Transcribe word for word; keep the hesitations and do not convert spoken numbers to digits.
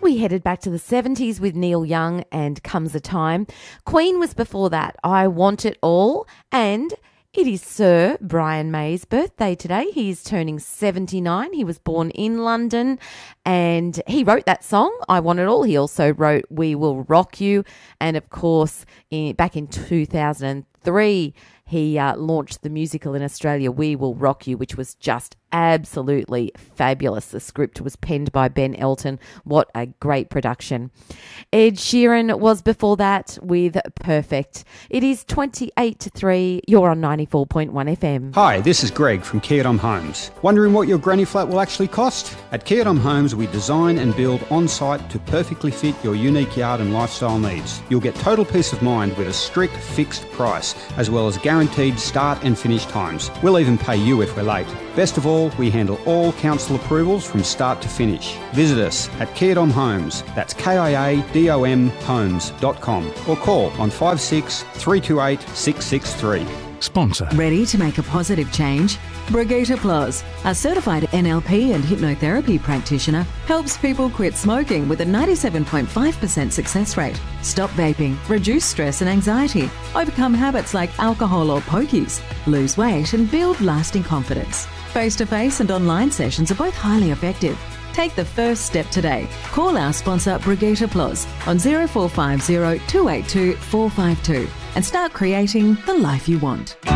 we headed back to the seventies with Neil Young and Comes a Time. Queen was before that, I Want It All, and it is Sir Brian May's birthday today. He's turning seventy-nine. He was born in London and he wrote that song, I Want It All. He also wrote We Will Rock You. And of course, in, back in two thousand three, he uh, launched the musical in Australia, We Will Rock You, which was just absolutely fabulous. The script was penned by Ben Elton. What a great production. Ed Sheeran was before that with Perfect. It is twenty-eight to three. You're on ninety-four point one F M. Hi, this is Greg from Kia Dom Homes. Wondering what your granny flat will actually cost? At Kia Dom Homes, we design and build on-site to perfectly fit your unique yard and lifestyle needs. You'll get total peace of mind with a strict fixed price, as well as guaranteed start and finish times. We'll even pay you if we're late. Best of all, we handle all council approvals from start to finish. Visit us at Kia Dom Homes, that's K I A D O M homes dot com, or call on five six three two eight six six three. Sponsor. Ready to make a positive change? Brigitte Ploz, a certified N L P and hypnotherapy practitioner, helps people quit smoking with a ninety-seven point five percent success rate, stop vaping, reduce stress and anxiety, overcome habits like alcohol or pokies, lose weight and build lasting confidence. Face-to-face and online sessions are both highly effective. Take the first step today. Call our sponsor Brigitte Ploz on zero four five zero two eight two four five two and start creating the life you want.